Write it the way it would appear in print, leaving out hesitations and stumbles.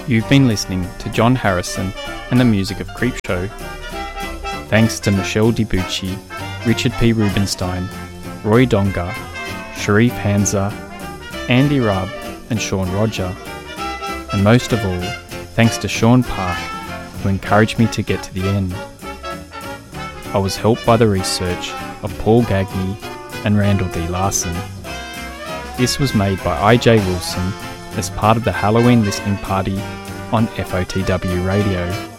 You've been listening to John Harrison and the music of Creepshow. Thanks to Michelle DiBucci, Richard P. Rubenstein, Roy Donga, Sharif Hanza, Andy Rubb and Sean Roger. And most of all, thanks to Sean Park, who encouraged me to get to the end. I was helped by the research of Paul Gagney and Randall D. Larson. This was made by IJ Wilson as part of the Halloween listening party on FOTW Radio.